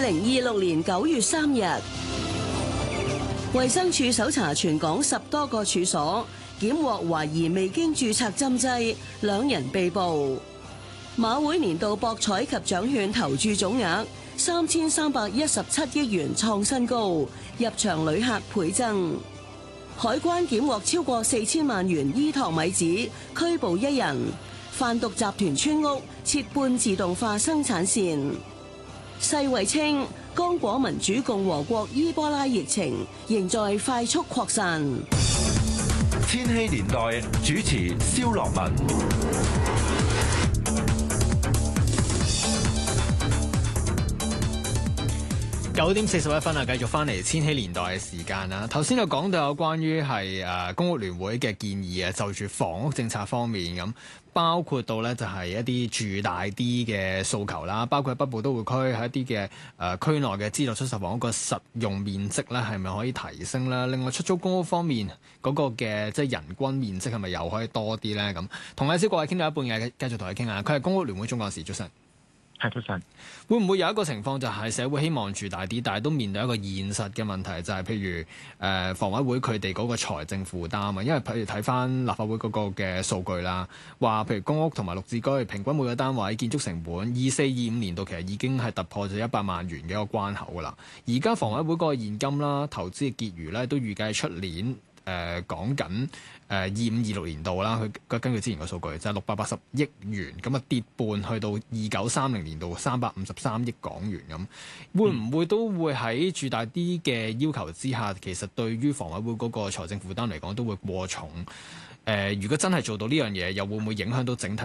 2026年9月3日，衛生署搜查全港10多個處所，檢獲懷疑未經註冊針劑，2人被捕。馬會年度博彩及獎券投注總額3317億元創新高，入場旅客倍增。海關檢獲超過4000萬元依托米紙，拘捕1人。販毒集團村屋設半自動化生產線。世衛稱，剛果民主共和國伊波拉疫情仍在快速擴散。 千禧年代主持蕭樂文。 9點41分啊，繼續翻嚟千禧年代嘅時間啦。頭先就講到有關於係公屋聯會嘅建議啊，就住房屋政策方面咁，包括到咧就係一啲住大啲嘅訴求啦，包括喺北部都會區喺一啲嘅區內嘅資助出售房屋個實用面積咧係咪可以提升啦？另外出租公屋方面嗰個嘅即係人均面積係咪又可以多啲咧？咁同阿蕭國偉傾到一半嘅，繼續同佢傾下。佢係公屋聯會總幹事，早晨。 早晨， 會唔會有一個情況就係社會希望住大啲，但係都面對一個現實嘅問題，就係譬如房委會佢哋嗰個財政負擔啊？因為譬如睇翻立法會嗰個嘅數據啦，話譬如公屋同埋綠置居平均每個單位建築成本24-25年度其實已經係突破咗100萬元嘅一個關口噶啦。而家房委會嗰個現金啦、投資嘅結餘咧，都預計出年講緊25-26年度啦，佢根據之前個數據就係680億元，咁啊跌半去到29-30年度353億港元咁，會唔會都會喺住大啲嘅要求之下，其實對於房委會嗰個財政負擔嚟講都會過重？如果真係做到呢樣嘢，又會唔會影響到整體